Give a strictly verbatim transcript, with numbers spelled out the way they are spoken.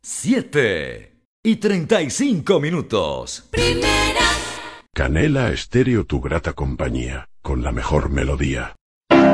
siete y treinta y cinco minutos. Primera. Canela Estéreo, tu grata compañía, con la mejor melodía.